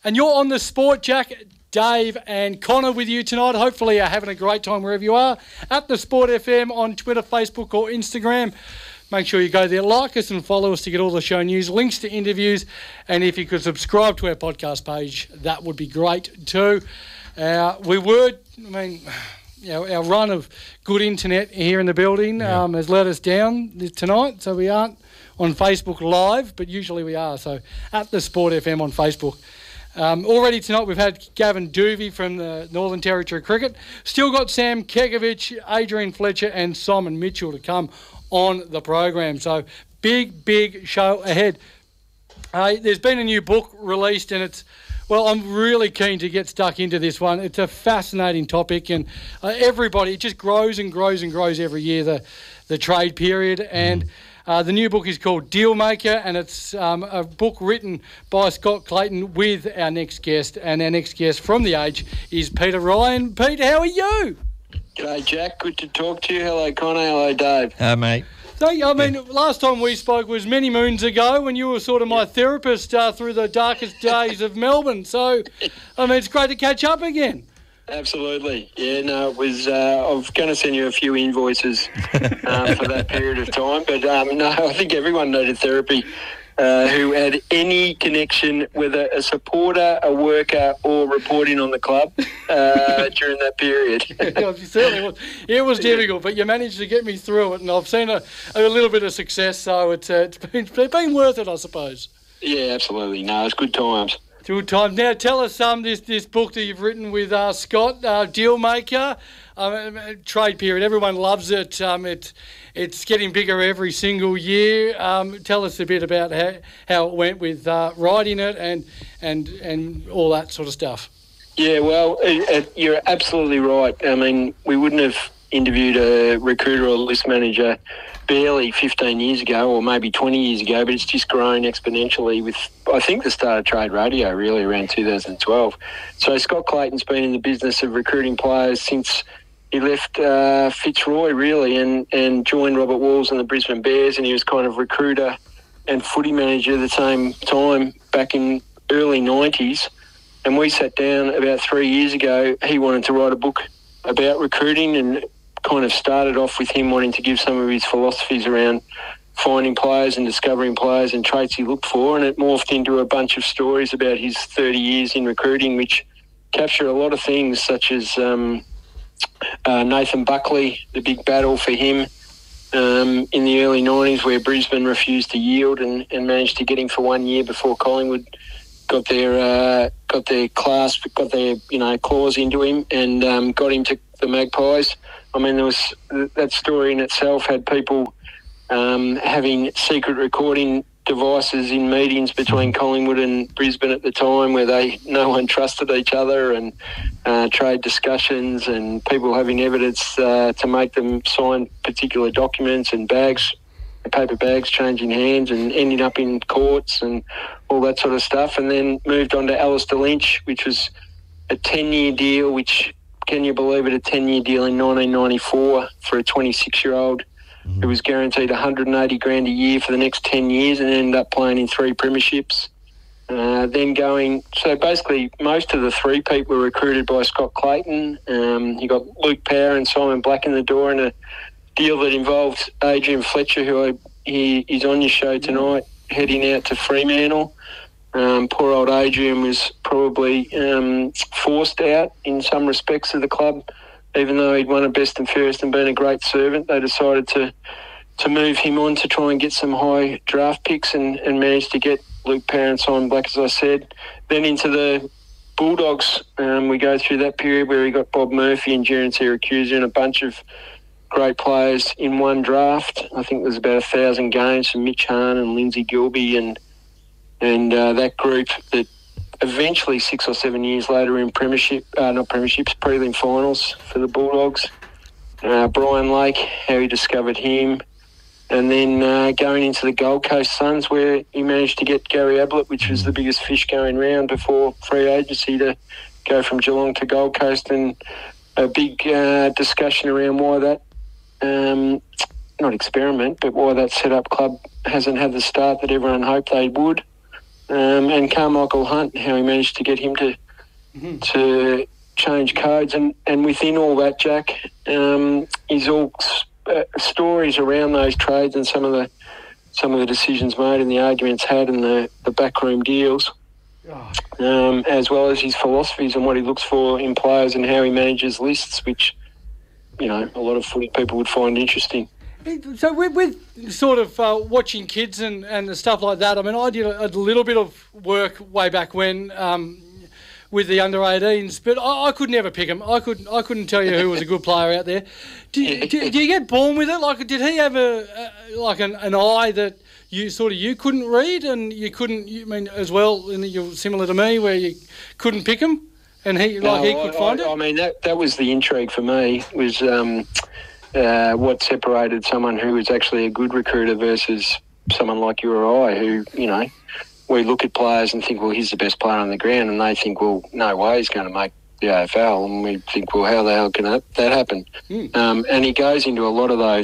And you're on the sport, Jack, Dave and Connor with you tonight. Hopefully you're having a great time wherever you are. At the Sport FM on Twitter, Facebook or Instagram. Make sure you go there, like us and follow us to get all the show news, links to interviews. And if you could subscribe to our podcast page, that would be great too. Our run of good internet here in the building has let us down tonight. So we aren't on Facebook Live, but usually we are. So at the Sport FM on Facebook. Already tonight we've had Gavin Duvey from the Northern Territory Cricket. Still got Sam Kekovich, Adrian Fletcher and Simon Mitchell to come on the program. So big show ahead. There's been a new book released and I'm really keen to get stuck into this one. It's a fascinating topic and everybody, it just grows and grows and grows every year, the trade period. And the new book is called Deal Maker, and it's a book written by Scott Clayton with our next guest. And our next guest from The Age is Peter Ryan. Pete, how are you? G'day, Jack. Good to talk to you. Hello, Connor. Hello, Dave. Hi, mate. So, last time we spoke was many moons ago when you were sort of my therapist through the darkest days of Melbourne. So, it's great to catch up again. Absolutely. Yeah, no, it was. I was going to send you a few invoices for that period of time, but no, I think everyone needed therapy who had any connection with a supporter, a worker, or reporting on the club during that period. Certainly was. It was difficult, but you managed to get me through it, and I've seen a little bit of success, so it's been worth it, I suppose. Yeah, absolutely. No, it's good times. Good time. Now, tell us this book that you've written with Scott, Deal Maker, trade period. Everyone loves it. It's getting bigger every single year. Tell us a bit about how it went with writing it and all that sort of stuff. Yeah, well, you're absolutely right. We wouldn't have interviewed a recruiter or list manager barely 15 years ago or maybe 20 years ago, but it's just grown exponentially with, I think, the start of Trade Radio really around 2012. So Scott Clayton's been in the business of recruiting players since he left Fitzroy, really, and joined Robert Walls and the Brisbane Bears, and he was kind of recruiter and footy manager at the same time back in early 90s. And we sat down about 3 years ago. He wanted to write a book about recruiting and kind of started off with him wanting to give some of his philosophies around finding players and discovering players and traits he looked for, and it morphed into a bunch of stories about his 30 years in recruiting, which capture a lot of things, such as Nathan Buckley, the big battle for him in the early 90s where Brisbane refused to yield and managed to get him for 1 year before Collingwood got their clasp, got their claws into him and got him to the Magpies. There was that story in itself had people having secret recording devices in meetings between Collingwood and Brisbane at the time where no one trusted each other, and trade discussions and people having evidence to make them sign particular documents and paper bags changing hands and ending up in courts and all that sort of stuff. And then moved on to Alistair Lynch, which was a 10-year deal, which, can you believe it, a 10-year deal in 1994 for a 26-year-old who was guaranteed $180,000 a year for the next 10 years and ended up playing in 3 premierships. So basically most of the 3 people were recruited by Scott Clayton. You got Luke Power and Simon Black in the door, and a deal that involved Adrian Fletcher, who he's on your show tonight, heading out to Fremantle. Poor old Adrian was probably forced out in some respects of the club, even though he'd won a best and fairest and been a great servant. They decided to move him on to try and get some high draft picks and managed to get Luke Power and Simon Black, as I said. Then into the Bulldogs, we go through that period where he got Bob Murphy and Jaron Syracuse and a bunch of great players in one draft. I think there's about 1,000 games from Mitch Hahn and Lindsay Gilbey and that group that eventually 6 or 7 years later in prelim finals for the Bulldogs. Brian Lake, how he discovered him. And then going into the Gold Coast Suns, where he managed to get Gary Ablett, which was the biggest fish going round before free agency, to go from Geelong to Gold Coast, and a big discussion around why that, not experiment, but why that set-up club hasn't had the start that everyone hoped they would. and Carmichael Hunt, how he managed to get him to change codes, and within all that, Jack, is all stories around those trades and some of the decisions made and the arguments had and the backroom deals, as well as his philosophies and what he looks for in players and how he manages lists, which, a lot of footy people would find interesting. So with sort of watching kids and the stuff like that, I mean, I did a little bit of work way back when with the under-18s, but I could never pick him. I couldn't tell you who was a good player out there. Do you get born with it? Like, did he have an eye that you couldn't read, and you couldn't? You mean as well, and you're similar to me, where you couldn't pick him, and he could find it. I mean, that was the intrigue for me. Was what separated someone who was actually a good recruiter versus someone like you or I, who we look at players and think, well, he's the best player on the ground, and they think, well, no way he's going to make the AFL, and we think, well, how the hell can that happen? And he goes into a lot of those.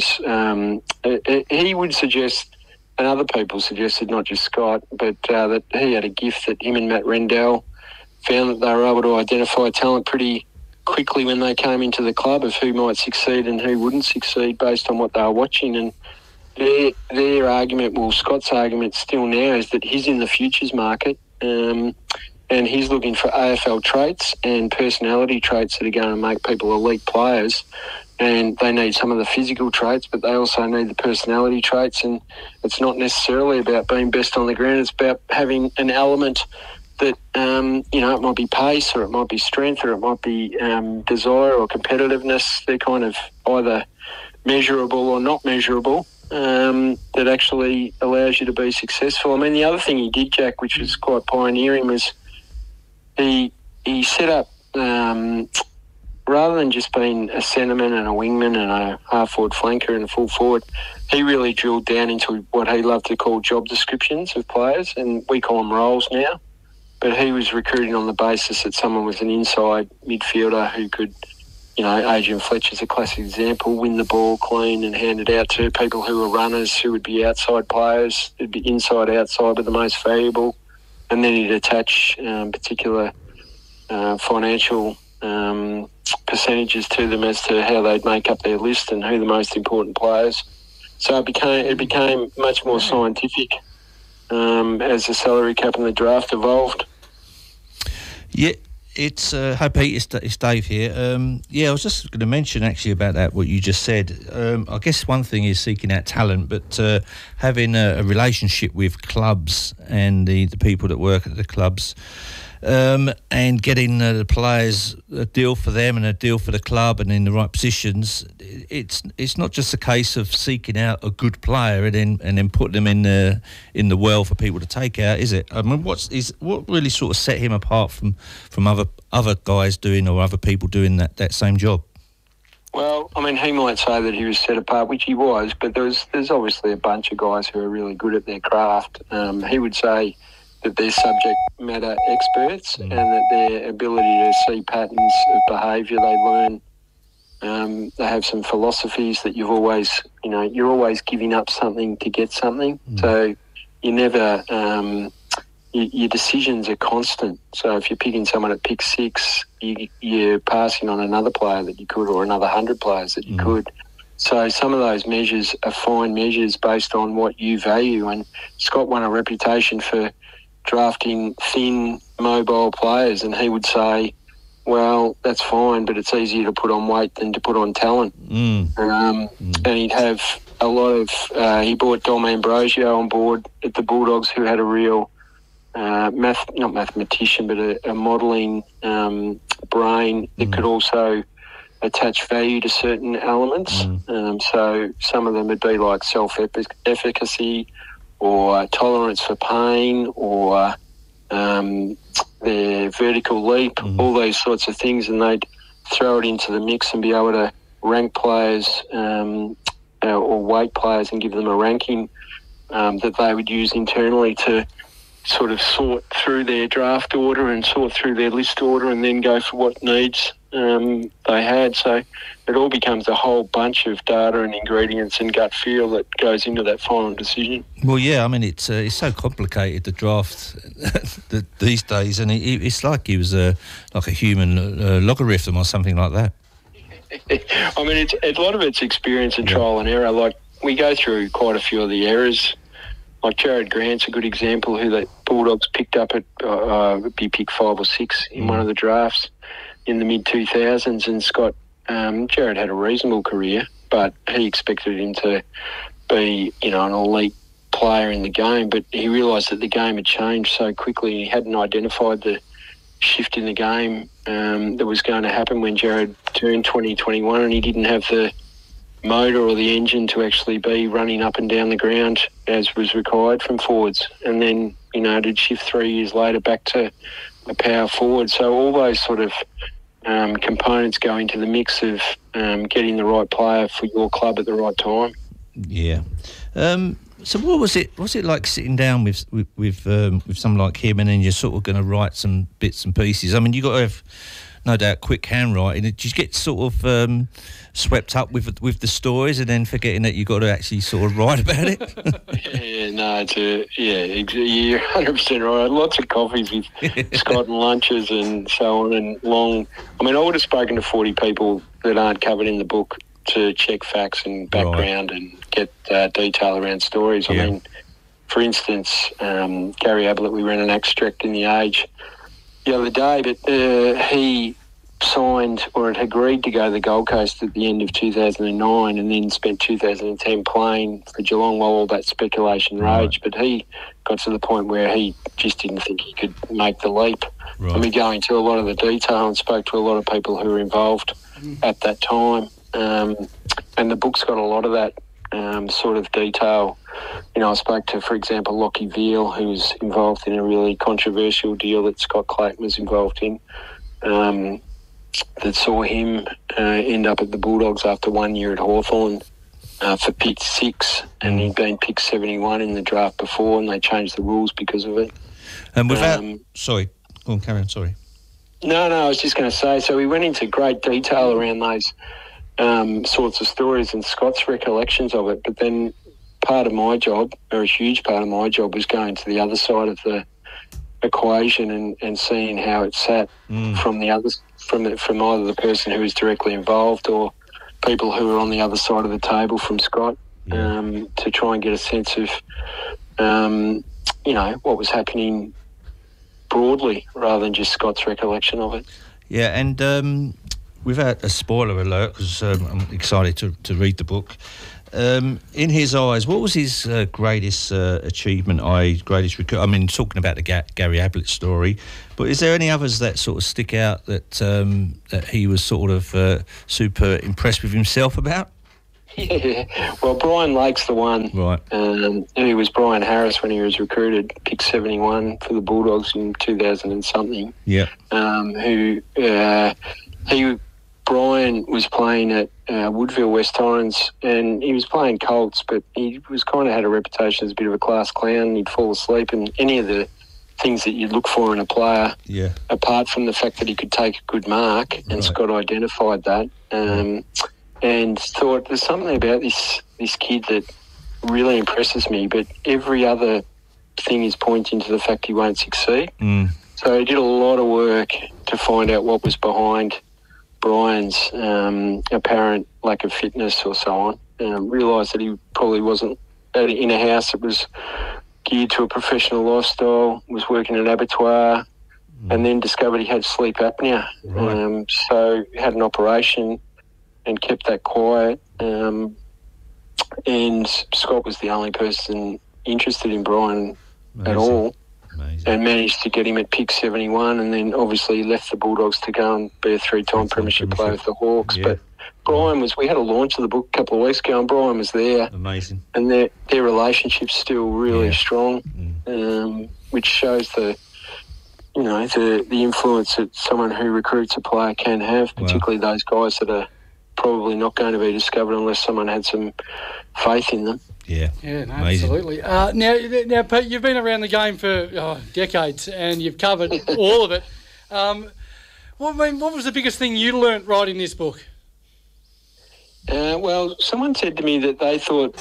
He would suggest, and other people suggested, not just Scott, but that he had a gift that him and Matt Rendell found that they were able to identify talent pretty quickly when they came into the club of who might succeed and who wouldn't succeed based on what they were watching. And their argument, well, Scott's argument still now is that he's in the futures market, and he's looking for AFL traits and personality traits that are going to make people elite players. And they need some of the physical traits, but they also need the personality traits. And it's not necessarily about being best on the ground. It's about having an element that, it might be pace, or it might be strength, or it might be desire or competitiveness. They're kind of either measurable or not measurable. That actually allows you to be successful. I mean, the other thing he did, Jack, which was quite pioneering, was he set up, rather than just being a centreman and a wingman and a half-forward flanker and a full forward, he really drilled down into what he loved to call job descriptions of players, and we call them roles now. But he was recruiting on the basis that someone was an inside midfielder who could, Adrian Fletcher's a classic example, win the ball clean and hand it out to people who were runners, who would be outside players. It'd be inside, outside, but the most valuable. And then he'd attach particular financial percentages to them as to how they'd make up their list and who the most important players. So it became much more scientific as the salary cap and the draft evolved. Yeah. Hi Pete, it's Dave here. I was just going to mention actually about that, what you just said. I guess one thing is seeking out talent, but having a relationship with clubs and the people that work at the clubs, and getting the players a deal for them and a deal for the club and in the right positions. It's not just a case of seeking out a good player and then putting them in the well for people to take out, is it? I mean, what really sort of set him apart from other guys doing, or other people doing that same job? Well, I mean, he might say that he was set apart, which he was, but there's obviously a bunch of guys who are really good at their craft. He would say that they're subject matter experts and that their ability to see patterns of behaviour they learn. They have some philosophies that you're always giving up something to get something. So you never, your decisions are constant. So if you're picking someone at pick 6, you're passing on another player that you could, or another 100 players that you could. So some of those measures are fine measures based on what you value. And Scott won a reputation for drafting thin, mobile players, and he would say, well, that's fine, but it's easier to put on weight than to put on talent. And he'd have a lot of... he brought Dom Ambrosio on board at the Bulldogs, who had a real not mathematician, but a modelling brain that could also attach value to certain elements. So some of them would be like self-efficacy, or tolerance for pain, or their vertical leap, all those sorts of things, and they'd throw it into the mix and be able to rank players or weight players and give them a ranking that they would use internally to sort of sort through their draft order and sort through their list order, and then go for what needs they had. So it all becomes a whole bunch of data and ingredients and gut feel that goes into that final decision. Well, yeah, I mean, it's so complicated, the draft these days, and it's like he was like a human logarithm or something like that. I mean, a lot of it's experience and trial and error. Like, we go through quite a few of the errors. Like Jared Grant's a good example, who the Bulldogs picked up at be pick 5 or 6 in one of the drafts in the mid-2000s, and Scott, Jared had a reasonable career, but he expected him to be, an elite player in the game, but he realised that the game had changed so quickly. He hadn't identified the shift in the game that was going to happen when Jared turned 2021, and he didn't have the motor or the engine to actually be running up and down the ground as was required from forwards. And then, did shift 3 years later back to a power forward. So all those sort of components go into the mix of getting the right player for your club at the right time. Yeah. So what was it? Was it like sitting down with someone like him, and then you're sort of going to write some bits and pieces? I mean, you got to have, no doubt, quick handwriting. Did you get sort of swept up with the stories, and then forgetting that you got to actually sort of write about it? You're 100% right. Lots of coffees with Scott and lunches and so on, and long. I mean, I would have spoken to 40 people that aren't covered in the book to check facts and background and get detail around stories. Yeah. I mean, for instance, Gary Ablett, we ran an extract in The Age the other day, but he signed or had agreed to go to the Gold Coast at the end of 2009, and then spent 2010 playing for Geelong while all that speculation raged. But he got to the point where he just didn't think he could make the leap. Right. And we go into a lot of the detail and spoke to a lot of people who were involved at that time. And the book's got a lot of that sort of detail. I spoke to, for example, Lockie Veal, who was involved in a really controversial deal that Scott Clayton was involved in, that saw him end up at the Bulldogs after 1 year at Hawthorn for pick 6, and he'd been picked 71 in the draft before, and they changed the rules because of it. And without... sorry, go on, Karen, sorry. No, I was just going to say, so we went into great detail around those sorts of stories and Scott's recollections of it, but then part of my job, or a huge part of my job, was going to the other side of the equation and seeing how it sat from the others, from either the person who was directly involved or people who were on the other side of the table from Scott, to try and get a sense of what was happening broadly rather than just Scott's recollection of it. Yeah, and without a spoiler alert, because I'm excited to read the book, in his eyes, what was his greatest achievement, greatest recruit? I mean, talking about the Gary Ablett story, but is there any others that sort of stick out that that he was sort of super impressed with himself about? Yeah, well, Brian Lake's the one. Right. He was Brian Harris when he was recruited, pick 71 for the Bulldogs in 2000 and something. Yeah. Brian was playing at Woodville West Torrens, and he was playing Colts, but he was kind of had a reputation as a bit of a class clown. He'd fall asleep, and any of the things that you'd look for in a player, apart from the fact that he could take a good mark, and Scott identified that, and thought there's something about this kid that really impresses me, but every other thing is pointing to the fact he won't succeed. So he did a lot of work to find out what was behind Brian's apparent lack of fitness or so on. Realised that he probably wasn't in a house that was geared to a professional lifestyle, was working in an abattoir, and then discovered he had sleep apnea. So had an operation and kept that quiet. And Scott was the only person interested in Brian at all. Amazing. And managed to get him at pick 71, and then obviously left the Bulldogs to go and be a three-time premiership player with the Hawks. But Brian we had a launch of the book a couple of weeks ago, and Brian was there. Amazing. And their relationship's still really strong, which shows the influence that someone who recruits a player can have, particularly those guys that are probably not going to be discovered unless someone had some faith in them. Yeah, no, absolutely. Now, Pete, you've been around the game for decades, and you've covered all of it. what was the biggest thing you learnt writing this book? Well, someone said to me that they thought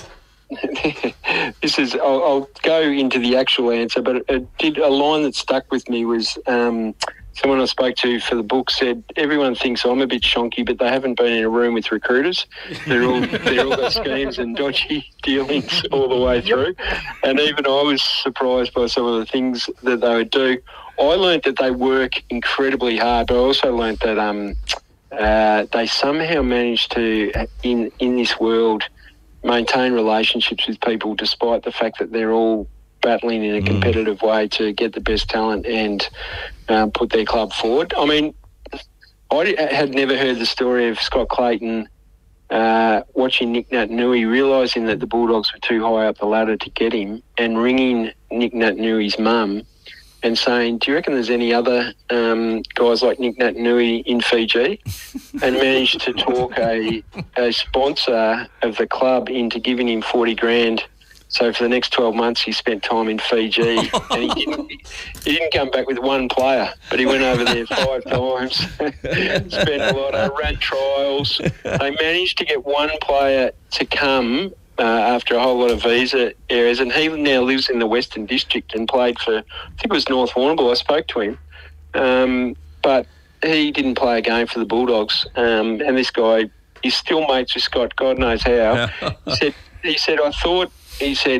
I'll go into the actual answer, but a line that stuck with me was someone I spoke to for the book said, everyone thinks I'm a bit shonky, but they haven't been in a room with recruiters. They're all got schemes and dodgy dealings all the way through. And even I was surprised by some of the things that they would do. I learnt that they work incredibly hard, but I also learnt that they somehow manage to, in this world, maintain relationships with people despite the fact that they're all battling in a competitive way to get the best talent and put their club forward. I mean, I had never heard the story of Scott Clayton watching Nick Naitanui, realising that the Bulldogs were too high up the ladder to get him, and ringing Nick Natanui's mum and saying, do you reckon there's any other guys like Nick Naitanui in Fiji? And managed to talk a sponsor of the club into giving him $40,000. So for the next 12 months, he spent time in Fiji, and he didn't come back with one player, but he went over there 5 times, spent a lot, ran trials. They managed to get one player to come after a whole lot of visa areas, and he now lives in the Western District and played for, I think it was North Warrnambool. I spoke to him, but he didn't play a game for the Bulldogs, and this guy is still mates with Scott, God knows how. He said, I thought, he said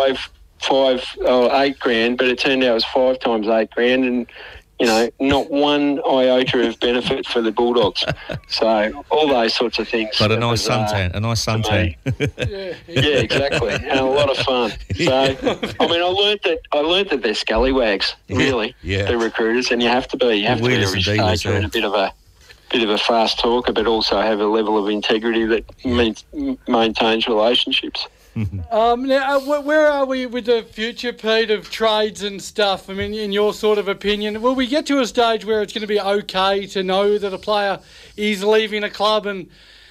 $8,000, but it turned out it was 5 times $8,000, and not one iota of benefit for the Bulldogs. So all those sorts of things. But a nice suntan. Yeah, exactly, and a lot of fun. So I mean, I learnt that they're scallywags, really. Yeah. The recruiters, and you have to be. You have to be a risk taker and a bit of a fast talker, but also have a level of integrity that maintains relationships. Now, where are we with the future, Pete, of trades and stuff? I mean, in your sort of opinion, will we get to a stage where it's going to be okay to know that a player is leaving a club and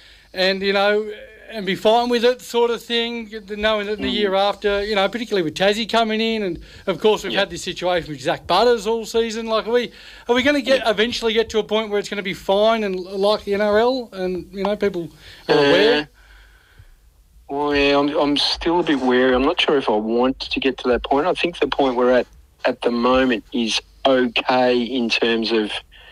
be fine with it, sort of thing, knowing that in the year after, particularly with Tassie coming in, and of course we've had this situation with Zach Butters all season. Like, are we going to eventually get to a point where it's going to be fine and like the NRL, and people are aware? Well, yeah, I'm still a bit wary. I'm not sure if I want to get to that point. I think the point we're at the moment is okay in terms of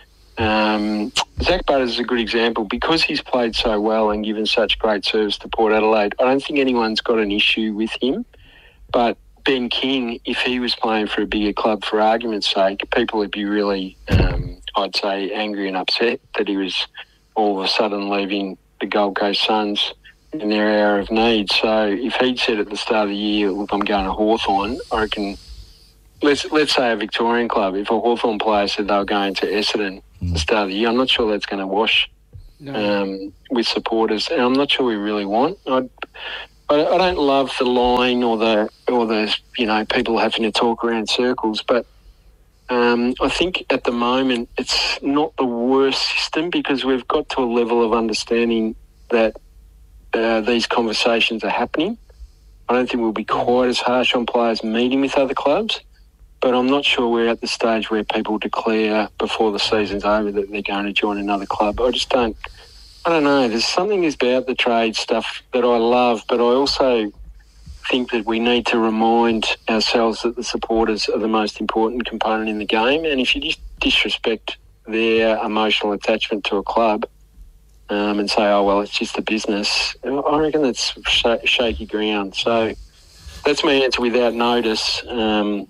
Zach Butters is a good example because he's played so well and given such great service to Port Adelaide. I don't think anyone's got an issue with him. But Ben King, if he was playing for a bigger club, for argument's sake, people would be really, I'd say, angry and upset that he was all of a sudden leaving the Gold Coast Suns in their hour of need. So if he'd said at the start of the year, look, I'm going to Hawthorn, I reckon, let's say a Victorian club, if a Hawthorn player said they were going to Essendon at the start of the year, I'm not sure that's going to wash with supporters, and I'm not sure we really want. I don't love the line or the people having to talk around circles, but I think at the moment it's not the worst system because we've got to a level of understanding that these conversations are happening. I don't think we'll be quite as harsh on players meeting with other clubs, but I'm not sure we're at the stage where people declare before the season's over that they're going to join another club. I don't know. There's something about the trade stuff that I love, but I also think that we need to remind ourselves that the supporters are the most important component in the game, and if you just disrespect their emotional attachment to a club, and say, oh, well, it's just a business, I reckon that's shaky ground. So that's my answer without notice. I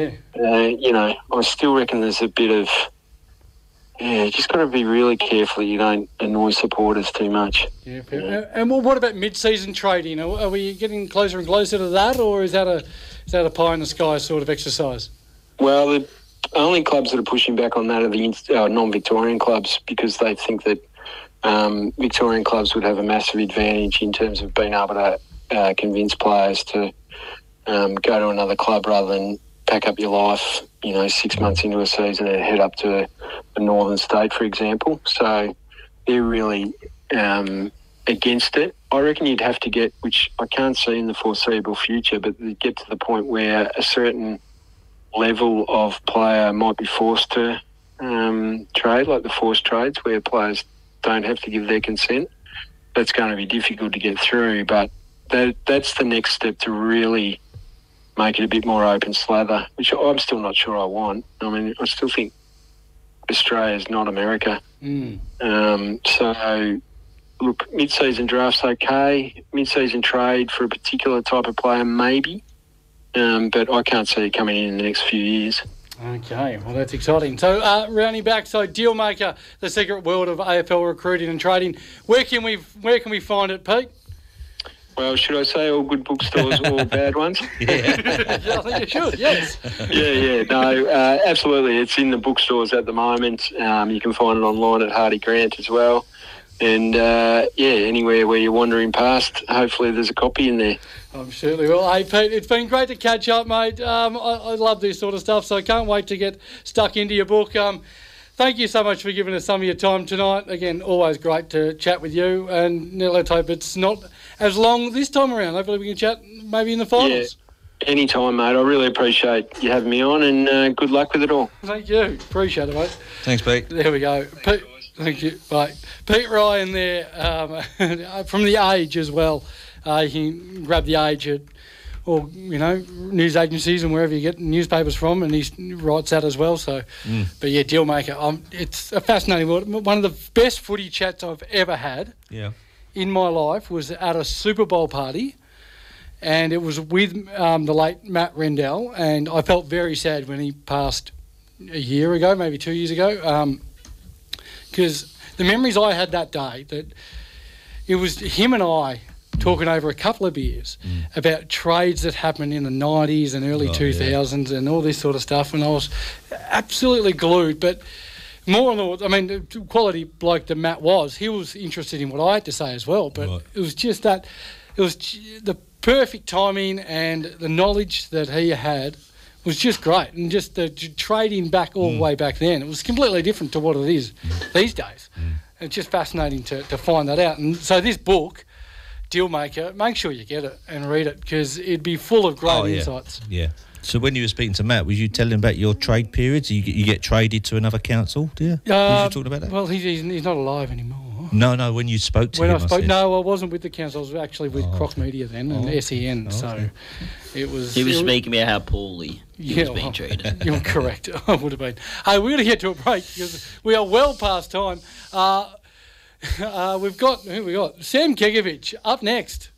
still reckon there's a bit of, just got to be really careful that you don't annoy supporters too much. Yeah, fair. And what about mid-season trading? Are we getting closer and closer to that, or is that a pie-in-the-sky sort of exercise? Well, the only clubs that are pushing back on that are the non-Victorian clubs because they think that Victorian clubs would have a massive advantage in terms of being able to convince players to go to another club rather than pack up your life, 6 months into a season and head up to a northern state, for example. So they're really against it. I reckon you'd have to get, which I can't see in the foreseeable future, but get to the point where a certain level of player might be forced to trade, like the forced trades where players don't have to give their consent. That's going to be difficult to get through, but that's the next step to really make it a bit more open slather, which I'm still not sure I want. I mean, I still think Australia's not America. So, look, mid-season draft's okay. Mid-season trade for a particular type of player, maybe. But I can't see it coming in the next few years. Okay, well, that's exciting. So, rounding back, so Dealmaker, the secret world of AFL recruiting and trading. Where can we find it, Pete? Well, should I say all good bookstores or bad ones? Yeah. I think you should, yes. Yeah. No, absolutely. It's in the bookstores at the moment. You can find it online at Hardy Grant as well. And, anywhere where you're wandering past, hopefully there's a copy in there. I'm certainly will. Hey, Pete, it's been great to catch up, mate. I love this sort of stuff, so I can't wait to get stuck into your book. Thank you so much for giving us some of your time tonight. Again, always great to chat with you. And let's hope it's not as long this time around. Hopefully we can chat maybe in the finals. Yeah, anytime, mate. I really appreciate you having me on, and good luck with it all. Thank you. Appreciate it, mate. Thanks, Pete. There we go. Pete, thank you. Bye. Pete Ryan there from The Age as well. You can grab The Age at, or news agencies and wherever you get newspapers from, and he writes that as well. So, But yeah, Dealmaker. It's a fascinating world. One of the best footy chats I've ever had. Yeah. In my life was at a Super Bowl party, and it was with the late Matt Rendell, and I felt very sad when he passed a year ago, maybe 2 years ago, because the memories I had that day, that it was him and I talking over a couple of beers about trades that happened in the 90s and early 2000s and all this sort of stuff, and I was absolutely glued. But more on the quality bloke that Matt was, he was interested in what I had to say as well. But It was just that, it was the perfect timing, and the knowledge that he had was just great. And just the trading back all the way back then, it was completely different to what it is these days. It's just fascinating to find that out. And so this book, Dealmaker, make sure you get it and read it, because it'd be full of great insights. Yeah. So when you were speaking to Matt, was you telling him about your trade periods? You get traded to another council, do you? Was you talking about that? Well, he's not alive anymore. No, when you spoke to him. No, I wasn't with the council. I was actually with Croc Media then and SEN. So it was... He was speaking about how poorly he was being treated. You're correct. I would have been. Hey, we're going to get to a break because we are well past time. We've got... Who we got? Sam Kegovich up next.